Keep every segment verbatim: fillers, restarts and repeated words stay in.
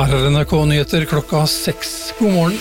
Her er N R K Nyheter klokka seks. God morgen.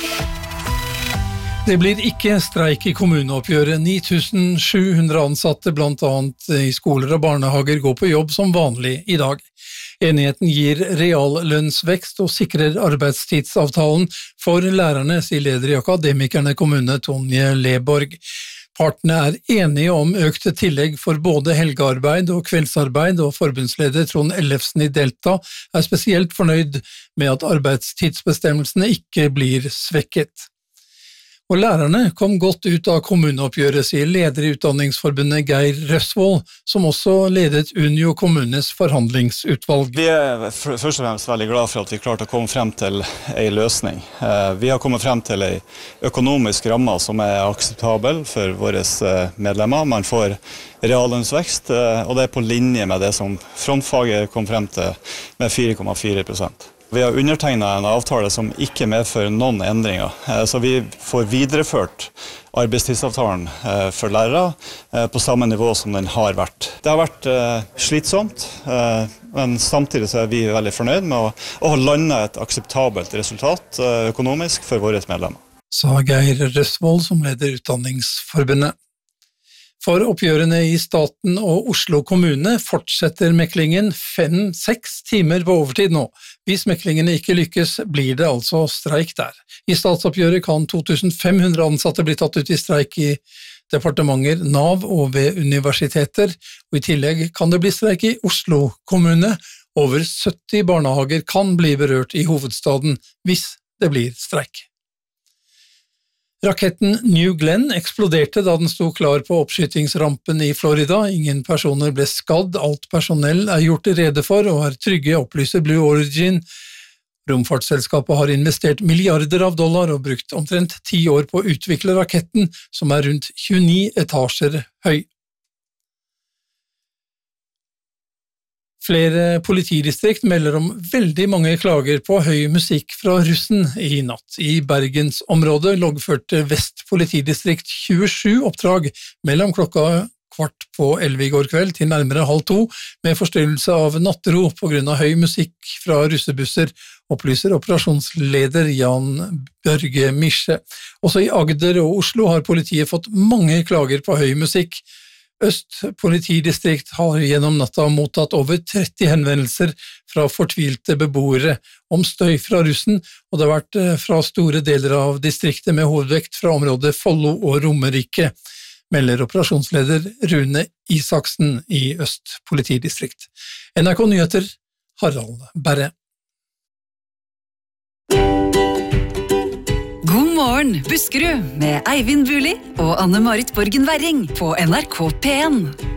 Det blir ikke streik i kommuneoppgjøret. ni tusen sju hundre ansatte, blant annet i skoler og barnehager, går på jobb som vanlig i dag. Enigheten gir reallønnsvekst og sikrer arbeidstidsavtalen for lærerne, sier leder i Akademikerne kommune, Tonje Leborg. Partene er enige om økte tillegg for både helgearbeid og kveldsarbeid, og forbundsleder Trond Ellefsen i Delta er spesielt fornøyd med at arbeidstidsbestemmelsene ikke blir svekket. Og lærerne kom godt ut av kommuneoppgjøret, sier leder i Utdanningsforbundet Geir Røsvold, som også ledet Unio kommunes forhandlingsutvalg. Vi er først og fremst veldig glad for at vi klarte å komme frem til en løsning. Vi har kommet frem til en økonomisk ramme som er akseptabel for våre medlemmer. Man får reallønnsvekst, og det er på linje med det som frontfaget kom frem til med fire komma fire prosent. Vi har undertegnet en avtale som ikke medfører noen endringer, så vi får videreført arbeidstidsavtalen for lærere på samme nivå som den har vært. Det har vært slitsomt, men samtidig så er vi veldig fornøyd med å ha landet et akseptabelt resultat økonomisk for våre medlemmer. Sa Geir Røsvold, som leder Utdanningsforbundet. For oppgjørene i staten og Oslo kommune fortsetter meklingen fem-seks timer på overtid nå. Hvis meklingene ikke lykkes, blir det altså streik der. I statsoppgjøret kan to tusen fem hundre ansatte bli tatt ut i streik i departementer, Nav og ved universiteter, og i tillegg kan det bli streik i Oslo kommune. Over sytti barnehager kan bli berørt i hovedstaden hvis det blir streik. Raketten New Glenn eksploderte da den sto klar på oppskytingsrampen i Florida. Ingen personer ble skadd, alt personell er gjort rede for og er trygge, opplyser Blue Origin. Romfartsselskapet har investert milliarder av dollar og brukt omtrent ti år på å utvikle raketten, som er rundt tjueni etasjer høy. Flere politidistrikt melder om veldig mange klager på høy musikk fra russen i natt. I Bergensområdet loggførte Vest politidistrikt tjuesju oppdrag mellom klokka kvart på elleve i går kveld til nærmere halv to, med forstyrrelse av nattero på grunn av høy musikk fra russebusser, opplyser operasjonsleder Jan Børge Mische. Også i Agder og Oslo har politiet fått mange klager på høy musikk. Øst politidistrikt har gjennom natta mottatt over tretti henvendelser fra fortvilte beboere om støy fra russen, og det har vært fra store deler av distriktet med hovedvekt fra området Follo og Romerike, melder operasjonsleder Rune Isaksen i Øst politidistrikt. N R K Nyheter, Harald Berre. God morgen, Buskerud, med Eivind Buli og Anne-Marit Borgen Werring på N R K P en.